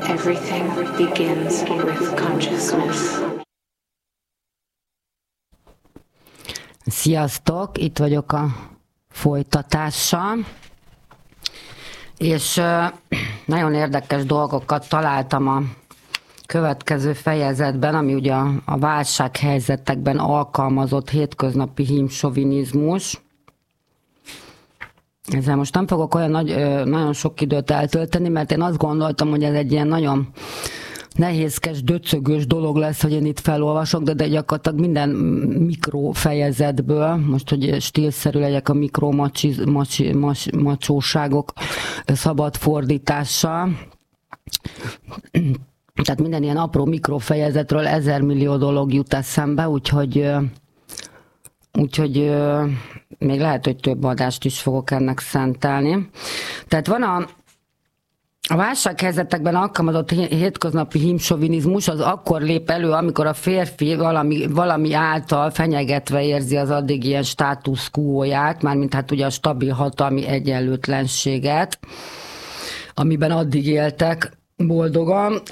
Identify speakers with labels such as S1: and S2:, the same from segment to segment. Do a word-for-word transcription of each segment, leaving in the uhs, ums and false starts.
S1: Everything begins with consciousness.
S2: Sziasztok, itt vagyok a folytatással, és nagyon érdekes dolgokat találtam a következő fejezetben, ami ugye a válsághelyzetekben alkalmazott hétköznapi hímsovinizmus. Ezzel most nem fogok olyan nagy, nagyon sok időt eltölteni, mert én azt gondoltam, hogy ez egy ilyen nagyon nehézkes, döcögős dolog lesz, hogy én itt felolvasok, de, de gyakorlatilag minden mikrofejezetből, most, hogy stílszerű legyek a mikromacsóságok szabad fordítással, tehát minden ilyen apró mikrofejezetről ezer millió dolog jut eszembe, úgyhogy, úgyhogy még lehet, hogy több adást is fogok ennek szentelni. Tehát van a A válsághelyzetekben alkalmazott hétköznapi hímsovinizmus az akkor lép elő, amikor a férfi valami, valami által fenyegetve érzi az addig ilyen status quo-ját, mármint hát ugye a stabil hatalmi egyenlőtlenséget, amiben addig éltek boldogan,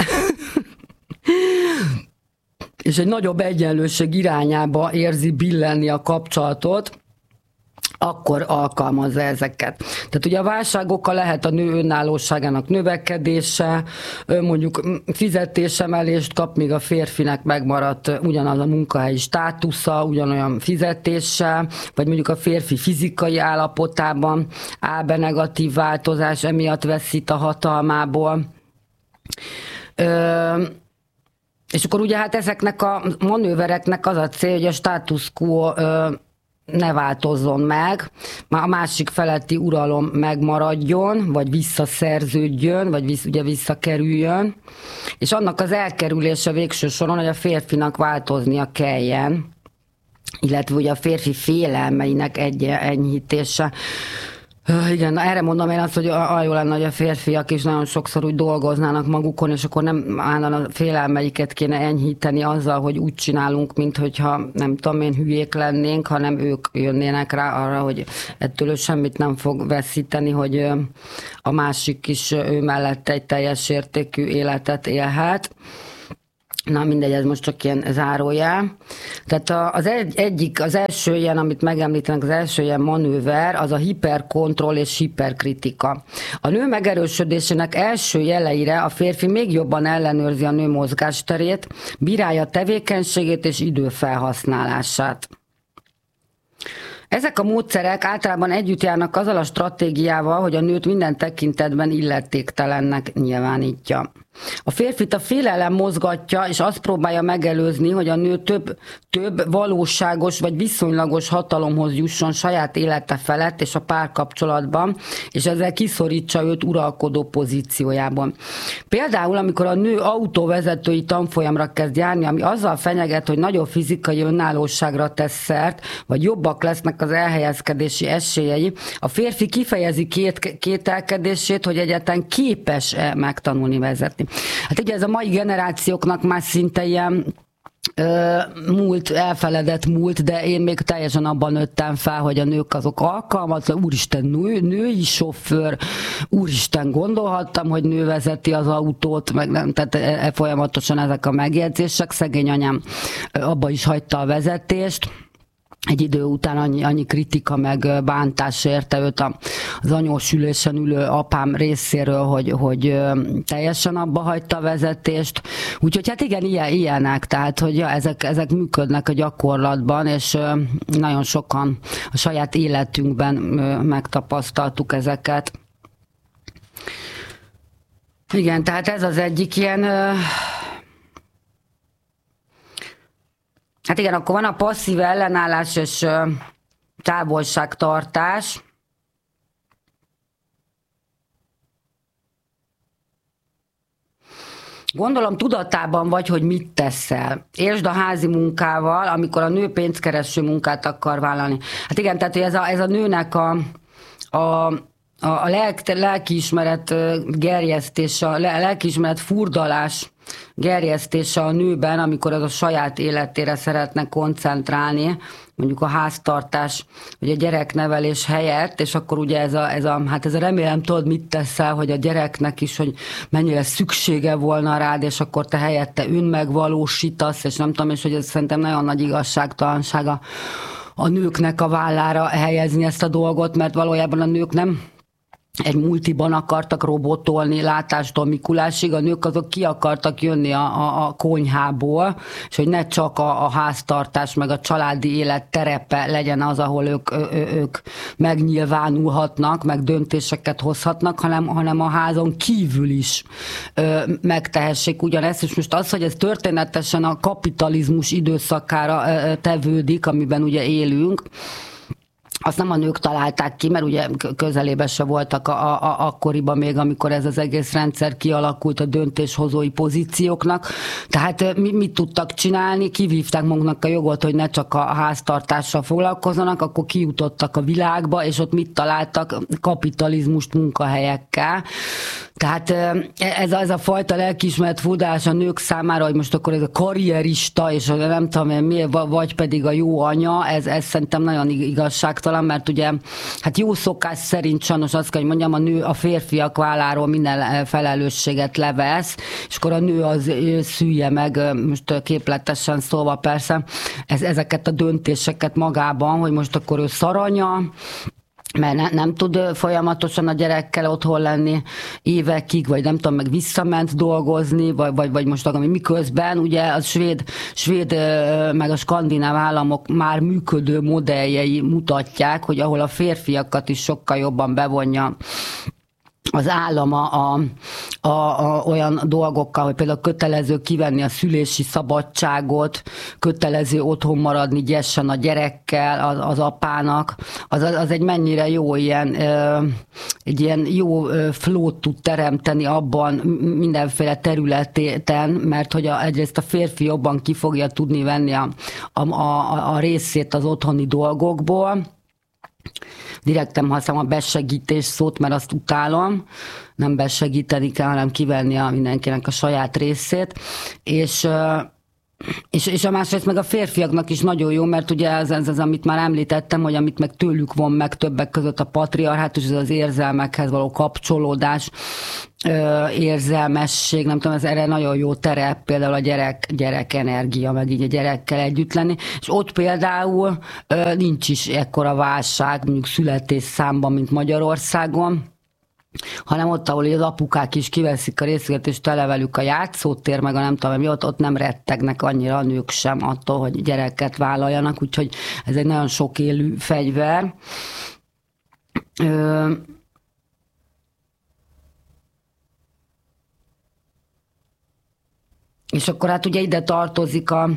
S2: és egy nagyobb egyenlőség irányába érzi billenni a kapcsolatot, akkor alkalmazza ezeket. Tehát ugye a válságokkal lehet a nő önállóságának növekedése, mondjuk fizetésemelést kap, míg a férfinek megmaradt ugyanaz a munkahelyi státusza, ugyanolyan fizetéssel, vagy mondjuk a férfi fizikai állapotában áll be negatív változás, emiatt veszít a hatalmából. Ö, és akkor ugye hát ezeknek a manővereknek az a cél, hogy a status quo ö, ne változzon meg, már a másik feletti uralom megmaradjon, vagy visszaszerződjön, vagy vissz, ugye visszakerüljön, és annak az elkerülése végső soron, hogy a férfinak változnia kelljen, illetve ugye a férfi félelmeinek egy enyhítése. Igen, erre mondom én azt, hogy a jó lenne, hogy a férfiak is nagyon sokszor úgy dolgoznának magukon, és akkor nem állna a félelmeiket kéne enyhíteni azzal, hogy úgy csinálunk, mint hogyha nem tudom én hülyék lennénk, hanem ők jönnének rá arra, hogy ettől ő semmit nem fog veszíteni, hogy a másik is ő mellett egy teljes értékű életet élhet. Na mindegy, ez most csak ilyen zárójel. Tehát az egy, egyik, az első ilyen, amit megemlítenek, az első ilyen manőver, az a hiperkontroll és hiperkritika. A nő megerősödésének első jeleire a férfi még jobban ellenőrzi a nő mozgásterét, bírálja tevékenységét és időfelhasználását. Ezek a módszerek általában együtt járnak azzal a stratégiával, hogy a nőt minden tekintetben illetéktelennek nyilvánítja. A férfit a félelem mozgatja, és azt próbálja megelőzni, hogy a nő több, több valóságos vagy viszonylagos hatalomhoz jusson saját élete felett és a párkapcsolatban, és ezzel kiszorítsa őt uralkodó pozíciójában. Például, amikor a nő autóvezetői tanfolyamra kezd járni, ami azzal fenyeget, hogy nagyobb fizikai önállóságra tesz szert, vagy jobbak lesznek az elhelyezkedési esélyei, a férfi kifejezi két, kételkedését, hogy egyáltalán képes-e megtanulni vezetni. Hát ugye ez a mai generációknak már szinte ilyen ö, múlt, elfeledett múlt, de én még teljesen abban nőttem fel, hogy a nők azok alkalmatlan, úristen nő, női sofőr, úristen gondolhattam, hogy nő vezeti az autót, meg nem, tehát e, e, folyamatosan ezek a megjegyzések, szegény anyám abba is hagyta a vezetést. Egy idő után annyi, annyi kritika meg bántás érte őt az anyós ülésen ülő apám részéről, hogy, hogy teljesen abba hagyta a vezetést. Úgyhogy hát igen, ilyen, ilyenek, tehát hogy ja, ezek, ezek működnek a gyakorlatban, és nagyon sokan a saját életünkben megtapasztaltuk ezeket. Igen, tehát ez az egyik ilyen... Hát igen, akkor van a passzív ellenállás és távolságtartás. Gondolom tudatában vagy, hogy mit teszel. Értsd a házi munkával, amikor a nő pénzkereső munkát akar vállalni. Hát igen, tehát ez a, ez a nőnek a, a, a lelk, lelkiismeret gerjesztése, a lelkiismeret furdalás gerjesztése a nőben, amikor az a saját életére szeretne koncentrálni, mondjuk a háztartás, vagy a gyereknevelés helyett, és akkor ugye ez a, ez a, hát ez a remélem tudod, mit teszel, hogy a gyereknek is, hogy mennyire szüksége volna rád, és akkor te helyette önmegvalósítasz, és nem tudom, és hogy ez szerintem nagyon nagy igazságtalansága a nőknek a vállára helyezni ezt a dolgot, mert valójában a nők nem egy multiban akartak robotolni látástól Mikulásig, a nők azok ki akartak jönni a, a, a konyhából, és hogy ne csak a, a háztartás, meg a családi élet terepe legyen az, ahol ők, ő, ők megnyilvánulhatnak, meg döntéseket hozhatnak, hanem, hanem a házon kívül is ö, megtehessék ugyanezt, és most az, hogy ez történetesen a kapitalizmus időszakára ö, tevődik, amiben ugye élünk, azt nem a nők találták ki, mert ugye közelében se voltak a, a, akkoriban még, amikor ez az egész rendszer kialakult a döntéshozói pozícióknak. Tehát mit, mit tudtak csinálni? Kivívták maguknak a jogot, hogy ne csak a háztartással foglalkozzanak, akkor kijutottak a világba, és ott mit találtak? Kapitalizmust munkahelyekkel. Tehát ez a, ez a fajta lelkiismeret furdalás a nők számára, hogy most akkor ez a karrierista, és nem tudom mi, vagy pedig a jó anya, ez, ez szerintem nagyon igazságtalan, mert ugye hát jó szokás szerint sajnos azt kell, hogy mondjam, a nő a férfiak válláról minden felelősséget levesz, és akkor a nő az szülje meg, most képletesen szólva persze, ez, ezeket a döntéseket magában, hogy most akkor ő szaranya, mert ne, nem tud folyamatosan a gyerekkel otthon lenni évekig, vagy nem tudom, meg visszament dolgozni, vagy, vagy, vagy most ami miközben, ugye a svéd, svéd meg a skandináv államok már működő modelljei mutatják, hogy ahol a férfiakat is sokkal jobban bevonja az állam a, a, a, a, olyan dolgokkal, hogy például kötelező kivenni a szülési szabadságot, kötelező otthon maradni gyessen a gyerekkel, az, az apának, az, az egy mennyire jó ilyen, egy ilyen jó flót tud teremteni abban mindenféle területen, mert hogy a, egyrészt a férfi jobban ki fogja tudni venni a, a, a, a részét az otthoni dolgokból. Direkt nem használom a besegítés szót, mert azt utálom. Nem besegíteni kell, hanem kivenni a mindenkinek a saját részét. És, és, és a másrészt meg a férfiaknak is nagyon jó, mert ugye ez, ez az, amit már említettem, hogy amit meg tőlük von meg többek között a patriarhátus, ez az érzelmekhez való kapcsolódás, érzelmesség, nem tudom, ez erre nagyon jó terep, például a gyerek, gyerek energia, meg így a gyerekkel együtt lenni, és ott például nincs is ekkora válság, mondjuk születésszámban, mint Magyarországon, hanem ott, ahol az apukák is kiveszik a részüket, és tele velük a játszótér, meg a nem tudom, mi ott, ott nem rettegnek annyira a nők sem attól, hogy gyereket vállaljanak, úgyhogy ez egy nagyon sok élő fegyver. Ö, És akkor hát ugye ide tartozik a,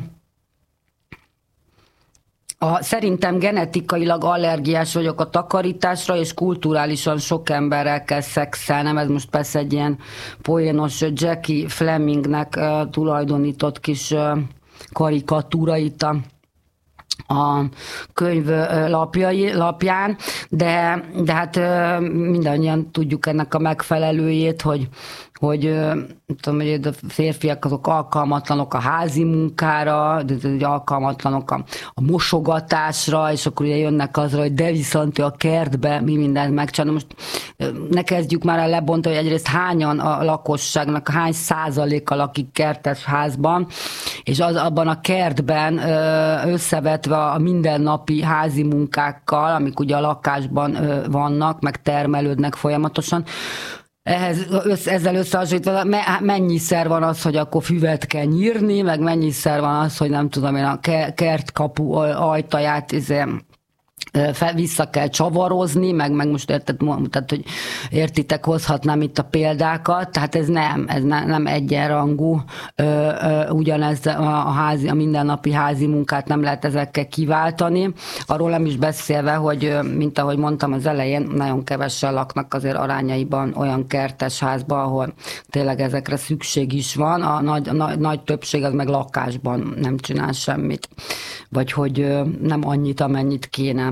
S2: a szerintem genetikailag allergiás vagyok a takarításra, és kulturálisan sok emberrel kell szexelnem. Ez most persze egy ilyen poénos Jackie Flemingnek uh, tulajdonított kis uh, karikatúra itt a a könyv lapjai, lapján, de, de hát mindannyian tudjuk ennek a megfelelőjét, hogy, hogy, tudom, hogy a férfiak azok alkalmatlanok a házi munkára, de alkalmatlanok a, a mosogatásra, és akkor ugye jönnek azra, hogy de viszont ő a kertbe mi mindent megcsinál. Most ne kezdjük már el lebontani, hogy egyrészt hányan a lakosságnak, hány százaléka lakik kertes házban, és az abban a kertben összevetve a mindennapi házi munkákkal, amik ugye a lakásban vannak, meg termelődnek folyamatosan, ehhez, ezzel összehasonlítva mennyiszer van az, hogy akkor füvet kell nyírni, meg mennyiszer van az, hogy nem tudom én a kertkapu ajtaját izé, vissza kell csavarozni, meg, meg most érted, tehát, hogy értitek, hozhatnám itt a példákat, tehát ez nem, ez ne, nem egyenrangú, ö, ö, ugyanez a, házi, a mindennapi házi munkát nem lehet ezekkel kiváltani. Arról nem is beszélve, hogy mint ahogy mondtam az elején, nagyon kevesen laknak azért arányaiban olyan kertes házban, ahol tényleg ezekre szükség is van, a nagy, a nagy, nagy többség az meg lakásban nem csinál semmit, vagy hogy nem annyit, amennyit kéne.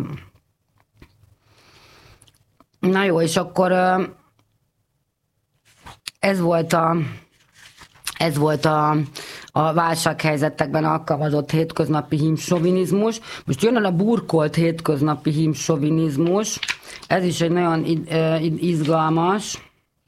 S2: Na jó, és akkor ez volt a, ez volt a, a válsághelyzetekben alkalmazott hétköznapi hímsovinizmus. Most jön a burkolt hétköznapi hímsovinizmus. Ez is egy nagyon izgalmas.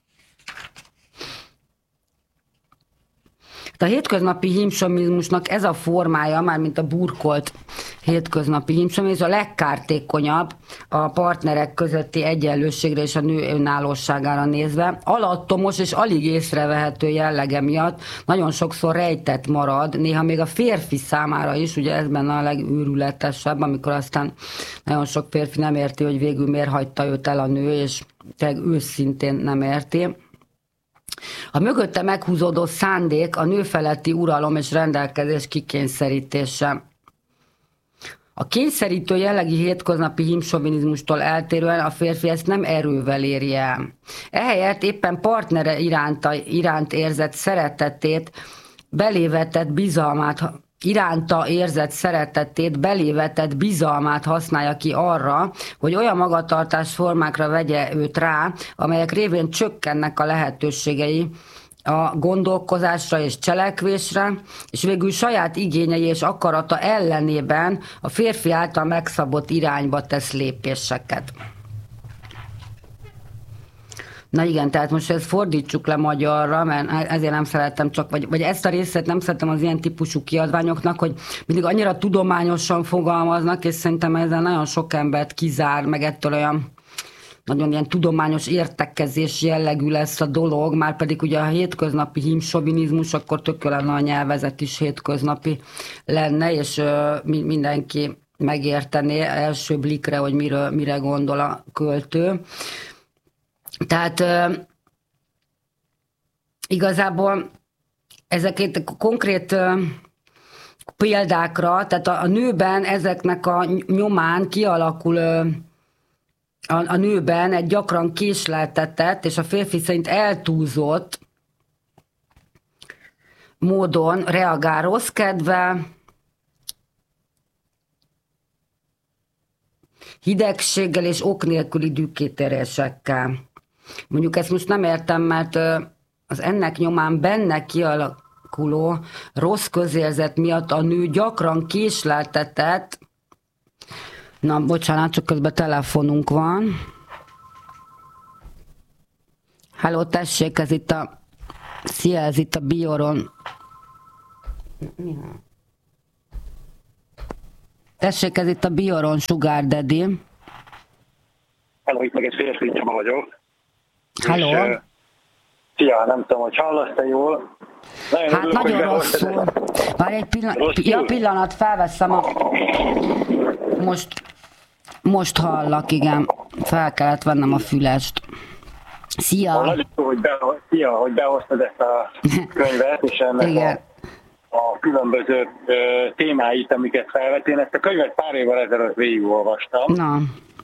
S2: A hétköznapi hímsovinizmusnak ez a formája, mármint a burkolt hétköznapi hímsovinizmus, a legkártékonyabb a partnerek közötti egyenlőségre és a nő önállóságára nézve. Alattomos és alig észrevehető jellege miatt nagyon sokszor rejtett marad, néha még a férfi számára is, ugye ez benne a legőrületesebb, amikor aztán nagyon sok férfi nem érti, hogy végül miért hagyta őt el a nő, és tényleg őszintén nem érti. A mögötte meghúzódó szándék a nő feletti uralom és rendelkezés kikényszerítése. A kényszerítő jellegi hétköznapi hímsovinizmustól eltérően a férfi ezt nem erővel éri el. Ehelyett éppen partnere iránta, iránt érzett szeretetét, belévetett bizalmát, iránta érzett szeretetét, belévetett bizalmát használja ki arra, hogy olyan magatartás formákra vegye őt rá, amelyek révén csökkennek a lehetőségei a gondolkozásra és cselekvésre, és végül saját igényei és akarata ellenében a férfi által megszabott irányba tesz lépéseket. Na igen, tehát most ezt fordítsuk le magyarra, mert ezért nem szeretem csak, vagy, vagy ezt a részét nem szeretem az ilyen típusú kiadványoknak, hogy mindig annyira tudományosan fogalmaznak, és szerintem ezzel nagyon sok embert kizár, meg ettől olyan nagyon ilyen tudományos értekezés jellegű lesz a dolog, már pedig ugye a hétköznapi hímsovinizmus, akkor tök lenne a nyelvezet is hétköznapi lenne, és uh, mindenki megértené első blikre, hogy miről, mire gondol a költő. Tehát uh, igazából ezeket konkrét uh, példákra, tehát a, a nőben ezeknek a nyomán kialakul uh, a, a nőben egy gyakran késleltetett és a férfi szerint eltúlzott módon reagál rossz kedvel, hidegséggel és ok nélküli dühkétérésekkel. Mondjuk ezt most nem értem, mert az ennek nyomán benne kialakuló rossz közérzet miatt a nő gyakran késleltetett. Na, bocsánat, csak közben telefonunk van. Halló, tessék, ez itt a... Szia, ez itt a Bioron. Tessék, ez itt a Bioron Sugar Daddy.
S3: Halló, itt meg egy férfi Csaba vagyok.
S2: Halló. És, uh,
S3: szia, nem tudom, hogy hallasz te jól.
S2: Nagyon hát örülök, nagyon rosszul. Várj egy pillanat, ja, pillanat, felveszem a... Most... Most hallak, igen. Fel kellett vennem a fülest. Szia!
S3: Nagyon jó, hogy, be, szia, hogy behoztad ezt a könyvet, és ennek a, a különböző uh, témáit, amiket felvett. Én ezt a könyvet pár évvel ezelőtt végigolvastam.
S2: Na.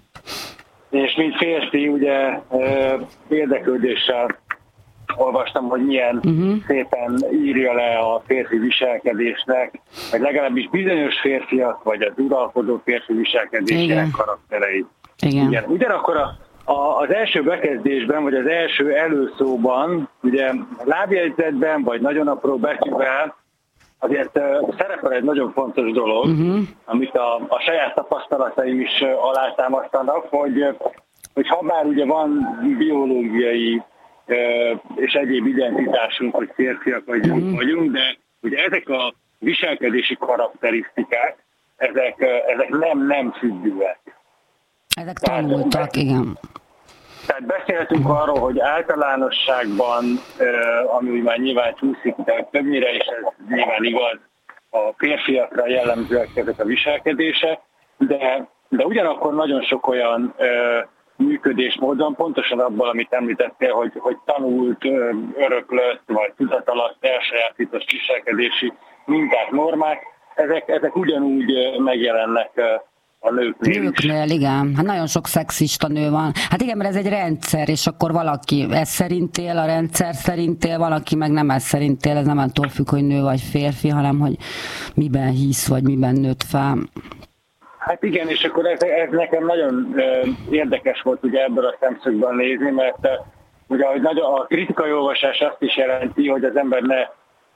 S3: És mint férfi, ugye uh, érdeklődéssel olvastam, hogy milyen uh-huh. szépen írja le a férfi viselkedésnek, vagy legalábbis bizonyos férfiak, vagy az uralkodó férfi viselkedésének karaktereit.
S2: Igen.
S3: Igen. Ugyanakkor a, a, az első bekezdésben, vagy az első előszóban, ugye lábjegyzetben, vagy nagyon apró betűvel, azért uh, szerepel egy nagyon fontos dolog, uh-huh. amit a, a saját tapasztalataim is uh, alátámasztanak, hogy, hogy ha bár ugye van biológiai és egyéb identitásunk, hogy férfiak vagyunk, mm. vagyunk, de ugye ezek a viselkedési karakterisztikák, ezek, ezek nem, nem függőek.
S2: Ezek tanultak, tehát, igen.
S3: Tehát beszéltünk arról, hogy általánosságban, ami úgy már nyilván csúszik, de többnyire, és ez nyilván igaz, a férfiakra jellemzőek ezek a viselkedése, de, de ugyanakkor nagyon sok olyan működésmódon, pontosan abban, amit említettél, hogy, hogy tanult, öröklött, vagy tudat alatt elsajátított viselkedési minták, normák, ezek, ezek ugyanúgy megjelennek a nőknél is.
S2: Nőknél, igen. Hát nagyon sok szexista nő van. Hát igen, mert ez egy rendszer, és akkor valaki ez szerint él, a rendszer szerint él, valaki meg nem ez szerint él, ez nem attól függ, hogy nő vagy férfi, hanem hogy miben hisz, vagy miben nőtt fel.
S3: Hát igen, és akkor ez, ez nekem nagyon uh, érdekes volt ugye ebből a szemszögből nézni, mert uh, ugye ahogy nagyon, a kritikai olvasás azt is jelenti, hogy az ember ne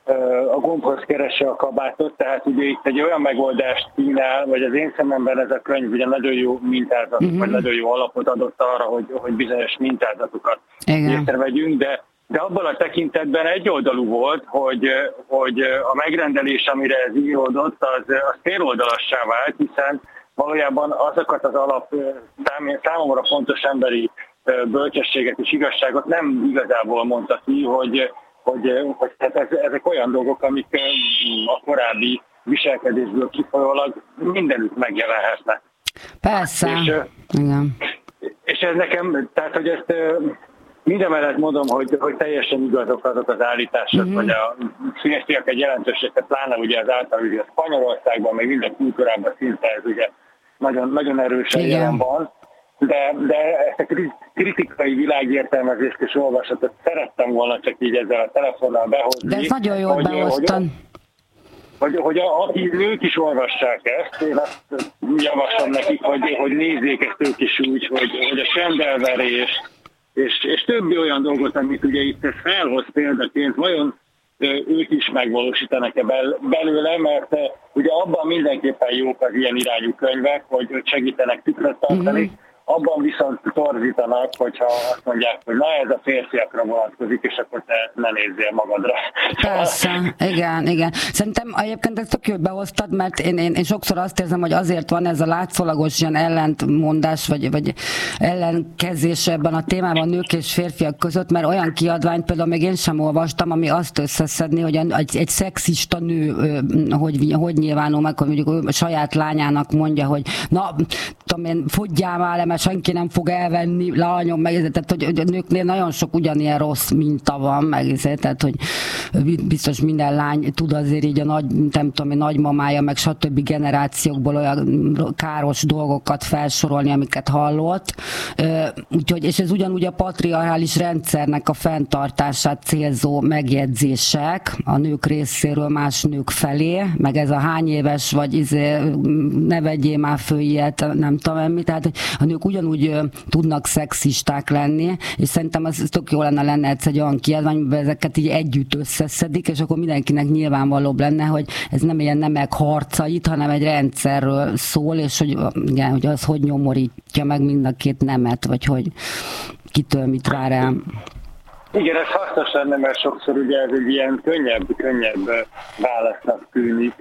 S3: a gombhoz keresse a kabátot, tehát ugye itt egy olyan megoldást kínál, vagy az én szememben ez a könyv ugye nagyon jó mintázatot, uh-huh. vagy nagyon jó alapot adott arra, hogy, hogy bizonyos mintázatokat észrevegyünk, de, de abban a tekintetben egyoldalú volt, hogy, hogy a megrendelés, amire ez íródott, az, az féloldalassá vált, hiszen valójában azokat az alap számomra fontos emberi bölcsességet és igazságot nem igazából mondta ki, hogy hogy, hogy hát ezek olyan dolgok, amik a korábbi viselkedésből kifolyólag mindenütt megjelenhetnek.
S2: Persze.
S3: És,
S2: igen.
S3: És ez nekem, tehát hogy ezt mindemellett mondom, hogy, hogy teljesen igazok azok az állítások, uh-huh. hogy a férfiak egy jelentőséget, pláne ugye az által ugye a Spanyolországban, meg minden kultúrában szinte ez ugye nagyon, nagyon erősen jelen van. De, de ezt a kritikai világértelmezést és olvasatot szerettem volna csak így ezzel a telefonnal behozni.
S2: De ez nagyon jól
S3: hogy,
S2: behoztan.
S3: Hogy, hogy, hogy a, a nők is olvassák ezt, én azt javaslom nekik, hogy, hogy nézzék ezt ők is úgy, hogy, hogy a csendelverés és, és többi olyan dolgot, amit ugye itt ez felhoz példaként, vajon ők is megvalósítanak-e belőle, mert ugye abban mindenképpen jók az ilyen irányú könyvek, hogy segítenek tükröt tartani, mm-hmm. abban viszont torzítanak, hogyha azt mondják, hogy na ez a férfiakra vonatkozik, és akkor te ne nézzél magadra.
S2: Persze, igen, igen. Szerintem egyébként ezt tök jól behoztad, mert én, én, én sokszor azt érzem, hogy azért van ez a látszólagos ilyen ellentmondás, vagy, vagy ellenkezés ebben a témában nők és férfiak között, mert olyan kiadványt például még én sem olvastam, ami azt összeszedni, hogy egy, egy szexista nő hogy, hogy nyilvánul meg, hogy mondjuk a saját lányának mondja, hogy na, tudom én, fogyjál már le, mert senki nem fog elvenni, lányom, meg, tehát hogy a nőknél nagyon sok ugyanilyen rossz minta van, meg, tehát hogy biztos minden lány tud azért így a nagy, nem tudom, nagymamája, meg stb. Generációkból olyan káros dolgokat felsorolni, amiket hallott. Úgyhogy, és ez ugyanúgy a patriarchális rendszernek a fenntartását célzó megjegyzések a nők részéről más nők felé, meg ez a hány éves, vagy izé, ne vegyél már föl ilyet, nem tudom mi, tehát a nők ugyanúgy tudnak szexisták lenni, és szerintem az tök jó lenne, lenne egyszer egy olyan kiadvány, amiben ezeket így együtt összeszedik, és akkor mindenkinek nyilvánvalóbb lenne, hogy ez nem ilyen nemek harcait, hanem egy rendszerről szól, és hogy, igen, hogy az hogy nyomorítja meg mind a két nemet, vagy hogy kitől mit vár rám.
S3: Igen, ez hasznos lenne, mert sokszor ugye ez egy ilyen könnyebb, könnyebb válasznak tűnik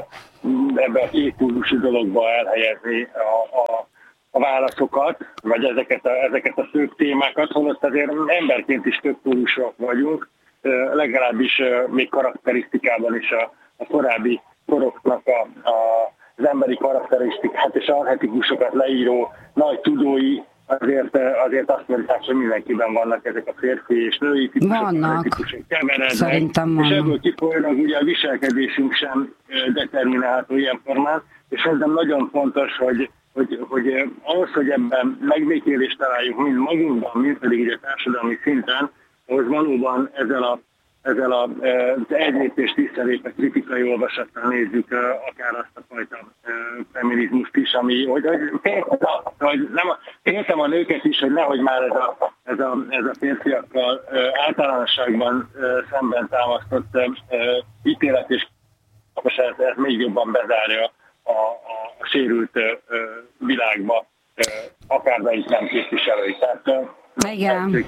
S3: ebbe a kétpólusú dologba elhelyezni a, a, a válaszokat, vagy ezeket a, ezeket a fő témákat, holott azért emberként is többpólusúak vagyunk, legalábbis még karakterisztikában is a, a korábbi koroknak a, a, az emberi karakterisztikát és archetikusokat leíró nagy tudói, Azért, azért azt mondták, hogy mindenkiben vannak ezek a férfi és női típusok, típusok keverednek, és ebből kifolyólag ugye a viselkedésünk sem determinálható ilyen formán, és ez nem nagyon fontos, hogy, hogy, hogy ahhoz, hogy ebben megbékélést találjunk mind magunkban, mind pedig ugye társadalmi szinten, ahhoz valóban ezzel a ezzel az egy lépés tízszer lépve kritikai olvasattal nézzük akár azt a fajta feminizmust is, ami, hogy, hogy, hogy nem, féltem a nőket is, hogy nehogy már ez a, ez a, ez a férfiakkal általánosságban szemben támasztott ítélet, és ez, ez még jobban bezárja a, a, a sérült világba akármelyik nem képviselői. Tehát,
S2: igen.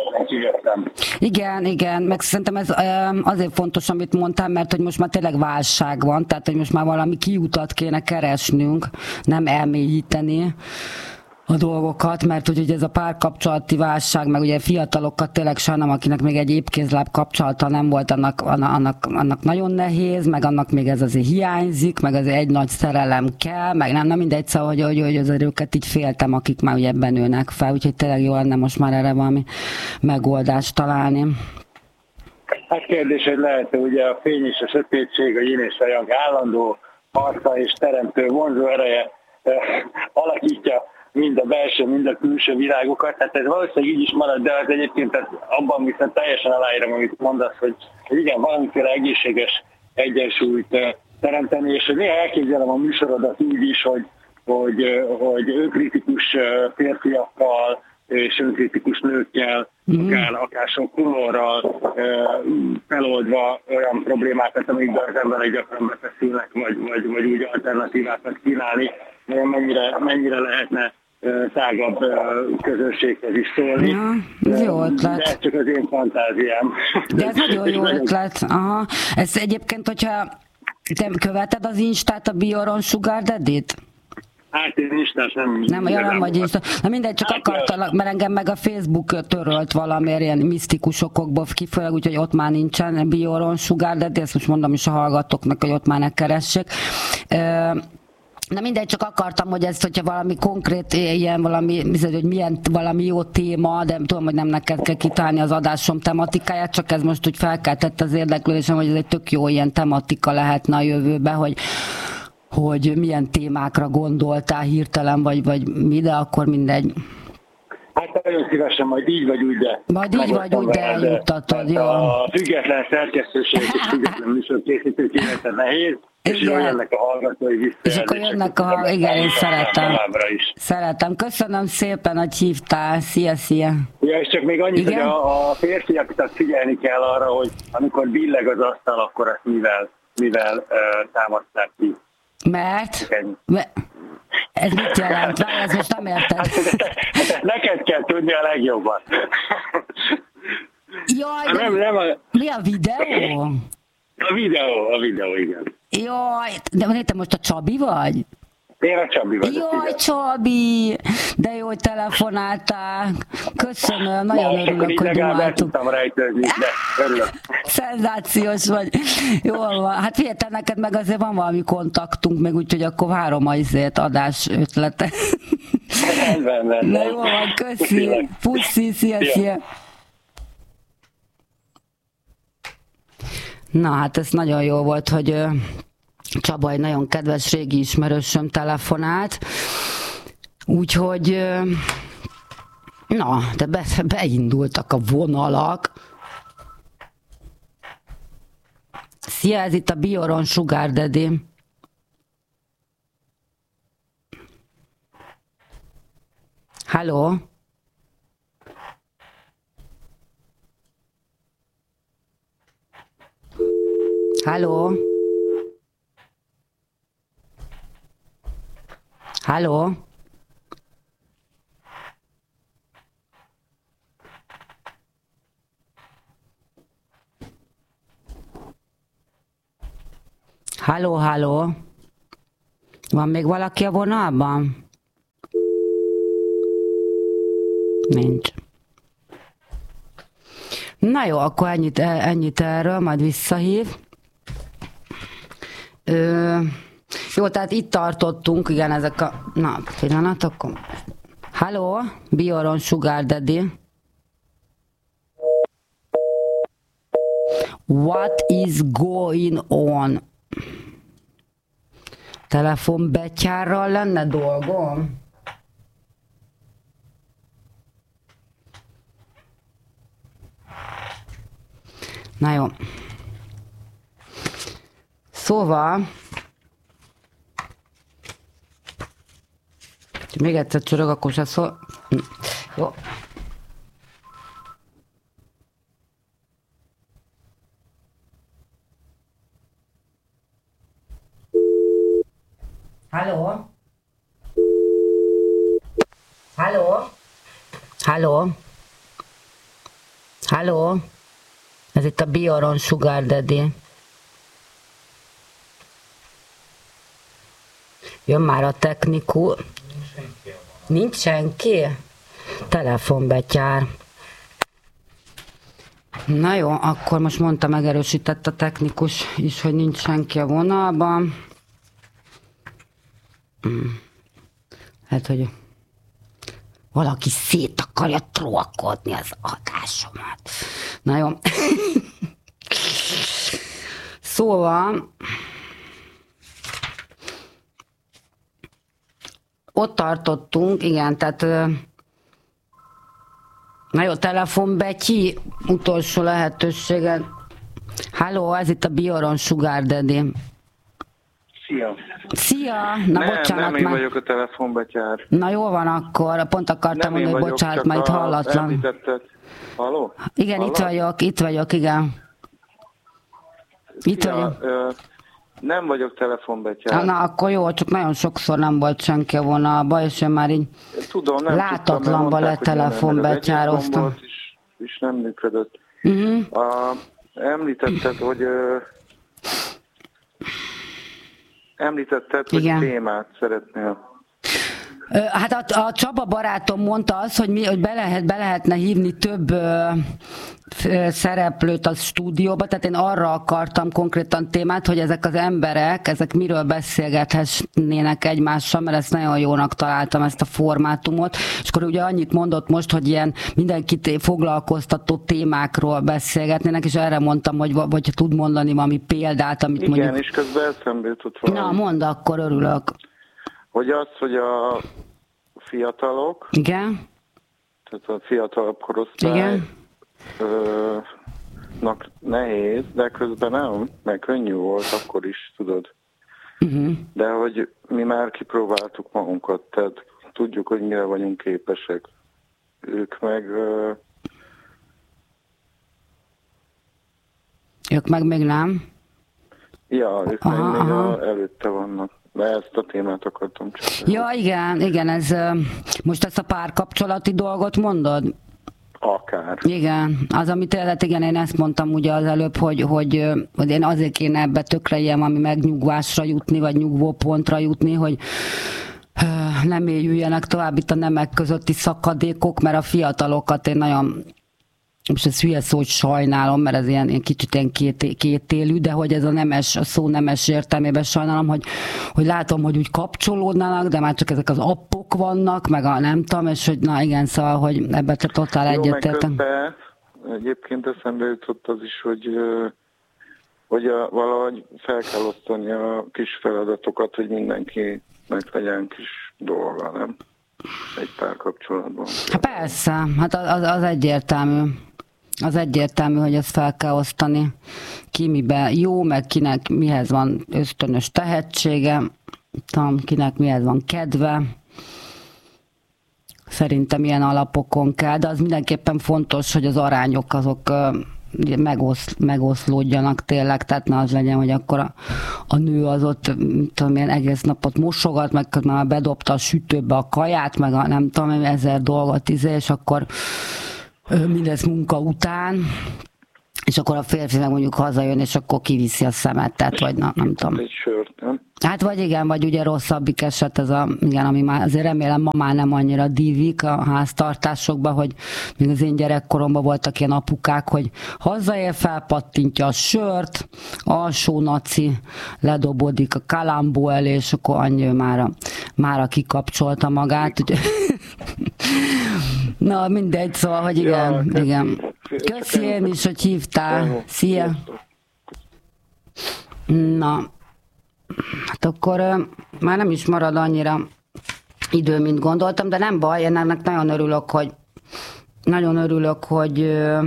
S2: igen, igen, meg szerintem ez azért fontos, amit mondtam, mert hogy most már tényleg válság van, tehát hogy most már valami kiutat kéne keresnünk, nem elmélyíteni a dolgokat, mert hogy ez a párkapcsolati válság, meg ugye fiatalokat tényleg sajnálom, akinek még egy épkézláb kapcsolata nem volt, annak, annak, annak nagyon nehéz, meg annak még ez azért hiányzik, meg azért egy nagy szerelem kell, meg nem, nem mindegy, szóval, hogy, hogy, hogy azért őket így féltem, akik már ugye ebben nőnek fel, úgyhogy tényleg jó lenne most már erre valami megoldást találni.
S3: Hát kérdés, hogy lehet, ugye a fény és a sötétség, a yin és a yang állandó harca és teremtő vonzó ereje eh, alakítja mind a belső, mind a külső világokat, tehát ez valószínűleg így is marad, de az egyébként abban viszont teljesen aláírom, amit mondasz, hogy igen, valamiféle egészséges egyensúlyt teremteni, és néha elképzelem a műsorodat úgy is, hogy, hogy, hogy ő kritikus férfiakkal és önkritikus nőkkel, mm. akár, akár sok humorral feloldva olyan problémákat, amikben az emberek gyakran befeszülnek, vagy, vagy, vagy úgy alternatívákat kínálni, mennyire, mennyire lehetne tágabb közönséghez is szólni.
S2: Ja, ez jó ötlet.
S3: De ez csak az én fantáziám.
S2: De ez nagyon jó ötlet. Aha. Ez egyébként, hogyha te követed az Instát, a Bioron Sugar Daddy-t?
S3: Hát én Instát nem...
S2: Nem, ja, nem vagy Instát. Na mindegy, csak hát, akartalak, mert engem meg a Facebook törölt valamiért ilyen misztikus okokból kifolyólag, úgyhogy ott már nincsen Bioron Sugar Daddy, ezt most mondom is a hallgatóknak, hogy ott már ne keressék. Na mindegy, csak akartam, hogy ezt, hogyha valami konkrét ilyen, valami, hogy milyen valami jó téma, de tudom, hogy nem neked kell kitálni az adásom tematikáját, csak ez most úgy felkeltett az érdeklődésem, hogy ez egy tök jó ilyen tematika lehetne a jövőben, hogy hogy milyen témákra gondoltál hirtelen, vagy, vagy mi, de akkor mindegy.
S3: Hát nagyon szívesen, majd így vagy úgy, de...
S2: Majd így vagy úgy, de eljuttatod, jó.
S3: A független szerkesztőség és független műsorkészítők életed nehéz, és jól jönnek a hallgatói visszajelzések.
S2: És akkor jönnek a hallgatói, igen, én szeretem. Szeretem. Köszönöm szépen, hogy hívtál. Szia, szia.
S3: Ja, és csak még annyit,
S2: igen?
S3: hogy a, a férfiakat figyelni kell arra, hogy amikor billeg az asztal, akkor azt mivel, mivel uh, támaszták ki.
S2: Mert? Mert? Ez mit jelent? Várj, ezt most nem érted.
S3: Neked kell tudni a legjobban.
S2: Jaj, de
S3: nem, nem a...
S2: mi a videó?
S3: A videó, a videó, igen.
S2: Jaj, de te most a Csabi vagy?
S3: Én a Csabi vagyok.
S2: Jaj, igen. Csabi! De jó, hogy telefonáltál. Köszönöm, nagyon
S3: Na,
S2: örülök, hogy dumáltuk.
S3: Rejtőzni, de örülök.
S2: Szenzációs vagy. Jól van. Hát figyelj, neked meg azért van valami kontaktunk, meg úgyhogy akkor várom a izét, adás ötlete.
S3: Rendben, rendben.
S2: Na jól van, köszi. Puszi, szia, szia. Na hát ez nagyon jó volt, hogy Csaba egy nagyon kedves régi ismerősöm telefonált, úgyhogy na, de be, beindultak a vonalak. Szia, ez itt a Bioron Sugar Daddy. Halló? Halló? Halló? Halló, halló? Van még valaki a vonalban? Nincs. Na jó, akkor ennyit, ennyit erről, majd visszahív. Ö, jó, tehát itt tartottunk, igen, ezek a... Na, pillanat, akkor... Halló, Bioron Sugar Daddy. What is going on? Telefonbetyárral lenne dolgom? Na jó. Szóval, még egyszer csörög, akkor se szól. Jó. Halló? Halló? Halló? Halló? Ez itt a Bioron Sugar Daddy. Jön már a technikus. Nincs senki? Telefonbetyár. Na jó, akkor most mondta, megerősített a technikus is, hogy nincs senki a vonalban. Hát, hogy valaki szét akarja trollkodni az adásomat. Na jó. Szóval ott tartottunk, igen, tehát na jó, telefonbetyi, utolsó lehetőségen. Halló, ez itt a Bioron Sugar Daddy.
S3: Szia!
S2: Szia! Na,
S4: nem,
S2: bocsánat,
S4: nem én
S2: már...
S4: vagyok a telefonbetyár.
S2: Na jó van akkor, pont akartam mondani, hogy bocsánat, majd hallatlan.
S4: Említetted. Halló?
S2: Igen,
S4: Hallod?
S2: itt vagyok, itt vagyok, igen. Itt
S4: Szia,
S2: vagyok.
S4: Ö, nem vagyok telefonbetyár.
S2: Na, akkor jó, csak nagyon sokszor nem volt senki a vonalba, és én már így
S4: Tudom, nem
S2: látatlanba le telefonbetyároztam.
S4: És, és nem működött.
S2: Uh-huh.
S4: A, említetted, hogy ö, említetted, hogy
S2: Igen.
S4: témát szeretnél.
S2: Hát a, a Csaba barátom mondta azt, hogy, mi, hogy be, lehet, be lehetne hívni több ö, szereplőt a stúdióba, tehát én arra akartam konkrétan témát, hogy ezek az emberek, ezek miről beszélgethessenének egymással, mert ezt nagyon jónak találtam, ezt a formátumot, és akkor ugye annyit mondott most, hogy ilyen mindenkit foglalkoztató témákról beszélgetnének, és erre mondtam, hogy vagy tud mondani valami példát, amit
S4: Igen,
S2: mondjuk...
S4: Igen, és közben eszembe jutott valami.
S2: Na, mondd, akkor örülök.
S4: Hogy az, hogy a fiatalok,
S2: Igen?
S4: tehát a fiatalabb korosztály,
S2: Igen?
S4: Ö, nak nehéz, de közben nem, mert könnyű volt akkor is, tudod.
S2: Uh-huh.
S4: De hogy mi már kipróbáltuk magunkat, tehát tudjuk, hogy mire vagyunk képesek. Ők meg... Ö,
S2: ők meg még nem?
S4: ja, ők
S2: aha,
S4: meg még
S2: aha.
S4: a, előtte vannak. De ezt a témát akartam csak.
S2: Ja, igen, igen, ez most ezt a párkapcsolati dolgot mondod?
S4: Akár.
S2: Igen, az, amit tehát igen, én ezt mondtam ugye az előbb, hogy, hogy, hogy én azért kéne ebbe tökre ilyen ami megnyugvásra jutni, vagy nyugvó pontra jutni, hogy nem éljüljenek tovább itt a nemek közötti szakadékok, mert a fiatalokat én nagyon, most ez hülye szó, hogy sajnálom, mert ez ilyen, ilyen kicsit ilyen két, kétélű, de hogy ez a nemes, a szó nemes értelmében sajnálom, hogy, hogy látom, hogy úgy kapcsolódnának, de már csak ezek az appok vannak, meg a nem tudom, és hogy na igen, szóval, hogy ebben te totál egyetértem.
S4: Egyébként eszembe jutott az is, hogy, hogy a, valahogy fel kell osztani a kis feladatokat, hogy mindenkinek legyen kis dolga, nem? Egy párkapcsolatban.
S2: Hát persze, hát az, az egyértelmű. Az egyértelmű, hogy ezt fel kell osztani. Ki miben jó, meg kinek mihez van ösztönös tehetsége, tudom, kinek mihez van kedve. Szerintem ilyen alapokon kell, de az mindenképpen fontos, hogy az arányok azok megosz, megoszlódjanak tényleg, tehát ne az legyen, hogy akkor a, a nő az ott tudom, ilyen egész napot mosogat, meg már bedobta a sütőbe a kaját, meg a nem tudom, ezer dolgot izé, és akkor mindez munka után, és akkor a férfi meg mondjuk hazajön, és akkor kiviszi a szemetet, vagy na, nem tudom.
S4: Egy sört, nem?
S2: Hát vagy igen, vagy ugye rosszabbik eset ez a, igen, ami már azért remélem ma már nem annyira dívik a háztartásokban, hogy még az én gyerekkoromban voltak ilyen apukák, hogy hazaér, felpattintja a sört, alsó naci, ledobodik a kalambó elé, és akkor annyi mára, mára kikapcsolta magát. Na mindegy, szóval, hogy igen, ja, köszi. igen. Köszi én is, hogy hívtál. Szia! Na, hát akkor uh, már nem is marad annyira idő, mint gondoltam, de nem baj, én ennek nagyon örülök, hogy nagyon örülök, hogy uh,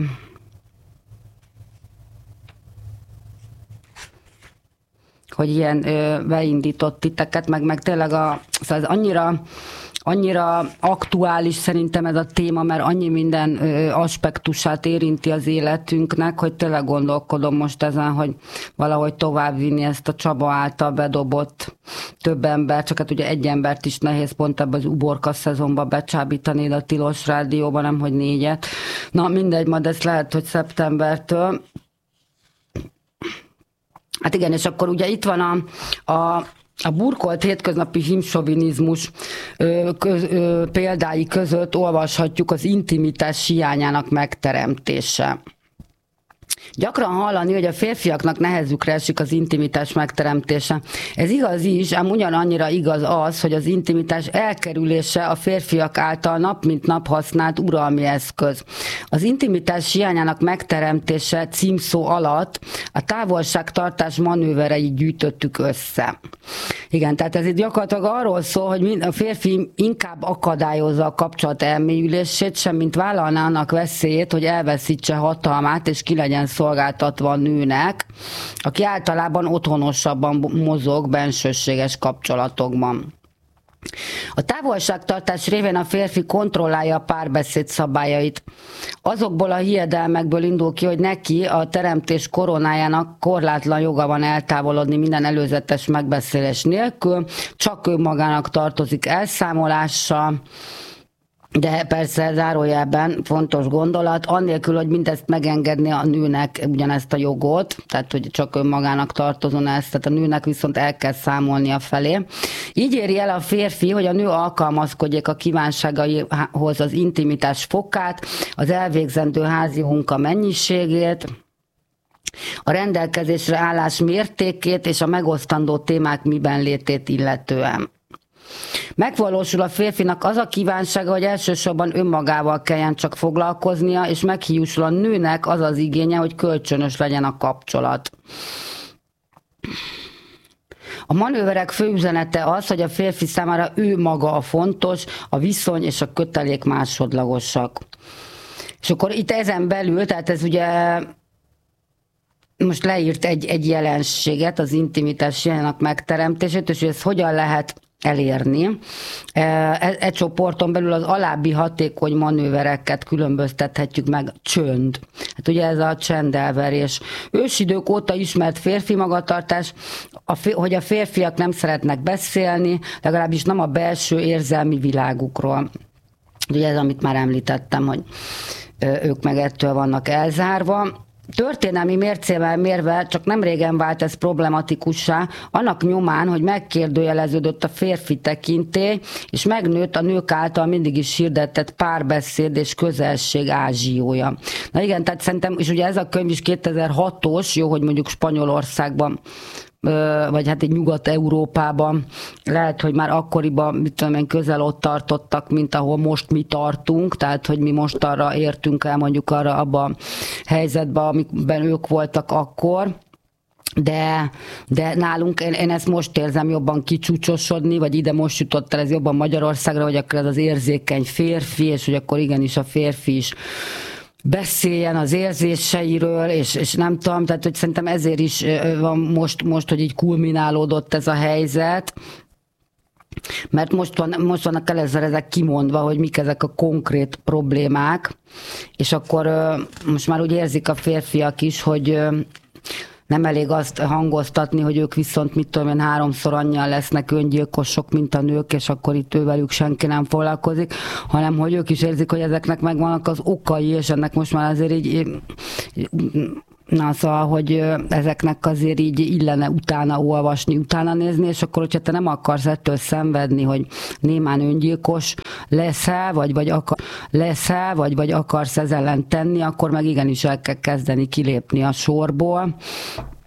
S2: hogy ilyen uh, beindított titeket, meg, meg tényleg a, szóval ez annyira annyira aktuális szerintem ez a téma, mert annyi minden aspektusát érinti az életünknek, hogy tényleg gondolkodom most ezen, hogy valahogy továbbvinni ezt a Csaba által bedobott több ember, csak hát ugye egy embert is nehéz pont ebben az uborka szezonban becsábítani, de a Tilos Rádióban, nem hogy négyet. Na mindegy, majd ez lehet, hogy szeptembertől. Hát igen, és akkor ugye itt van a, a A burkolt hétköznapi himsovinizmus ö, köz, ö, példái között olvashatjuk az intimitás hiányának megteremtése. Gyakran hallani, hogy a férfiaknak nehezükre esik az intimitás megteremtése. Ez igaz is, ám ugyanannyira igaz az, hogy az intimitás elkerülése a férfiak által nap mint nap használt uralmi eszköz. Az intimitás hiányának megteremtése címszó alatt a távolságtartás manővereit gyűjtöttük össze. Igen, tehát ez itt gyakorlatilag arról szól, hogy a férfi inkább akadályozza a kapcsolat elmélyülését, semmint vállalná annak veszélyét, hogy elveszítse hatalmát, és ki legyen legyen szolgáltatva a nőnek, aki általában otthonosabban mozog bensőséges kapcsolatokban. A távolságtartás révén a férfi kontrollálja a párbeszéd szabályait. Azokból a hiedelmekből indul ki, hogy neki a teremtés koronájának korlátlan joga van eltávolodni minden előzetes megbeszélés nélkül, csak ő magának tartozik elszámolással, de persze zárójelben fontos gondolat, annélkül, hogy mindezt megengedni a nőnek ugyanezt a jogot, tehát hogy csak önmagának tartozon ezt, tehát a nőnek viszont el kell számolnia felé. Így éri el a férfi, hogy a nő alkalmazkodjék a kívánságaihoz az intimitás fokát, az elvégzendő házi munka mennyiségét, a rendelkezésre állás mértékét és a megosztandó témák miben létét illetően. Megvalósul a férfinak az a kívánsága, hogy elsősorban önmagával kelljen csak foglalkoznia, és meghiúsul a nőnek az az igénye, hogy kölcsönös legyen a kapcsolat. A manőverek fő üzenete az, hogy a férfi számára ő maga a fontos, a viszony és a kötelék másodlagosak. És akkor itt ezen belül, tehát ez ugye most leírt egy, egy jelenséget, az intimitás jelennek megteremtését, és hogy ezt hogyan lehet elérni. E, e csoporton belül az alábbi hatékony manővereket különböztethetjük meg. Csönd. Hát ugye ez a csendelverés. Ősidők óta ismert férfi magatartás, a, hogy a férfiak nem szeretnek beszélni, legalábbis nem a belső érzelmi világukról. Ugye ez, amit már említettem, hogy ők meg ettől vannak elzárva. Történelmi mércével mérve csak nem régen vált ez problematikussá, annak nyomán, hogy megkérdőjeleződött a férfi tekintély, és megnőtt a nők által mindig is hirdetett párbeszéd és közelség ázsiója. Na igen, tehát szerintem, és ugye ez a könyv is kétezer-hatos, jó, hogy mondjuk Spanyolországban, vagy hát egy Nyugat-Európában, lehet, hogy már akkoriban, mit tudom én, közel ott tartottak, mint ahol most mi tartunk, tehát, hogy mi most arra értünk el, mondjuk arra abban a helyzetben, amikben ők voltak akkor, de, de nálunk, én, én ezt most érzem jobban kicsúcsosodni, vagy ide most jutott el ez jobban Magyarországra, hogy akkor ez az érzékeny férfi, és hogy akkor igenis a férfi is beszéljen az érzéseiről, és, és nem tudom, tehát hogy szerintem ezért is van most, most, hogy így kulminálódott ez a helyzet, mert most, van, most vannak először ezek kimondva, hogy mik ezek a konkrét problémák, és akkor most már úgy érzik a férfiak is, hogy nem elég azt hangoztatni, hogy ők viszont mit tudom én háromszor annyian lesznek öngyilkosok, mint a nők, és akkor itt ővelük senki nem foglalkozik, hanem hogy ők is érzik, hogy ezeknek megvannak az okai, és ennek most már azért így, na szóval, hogy ezeknek azért így illene utána olvasni, utána nézni, és akkor, hogyha te nem akarsz ettől szenvedni, hogy némán öngyilkos leszel, vagy, vagy, akar, leszel, vagy, vagy akarsz ez ellen tenni, akkor meg igenis el kell kezdeni kilépni a sorból.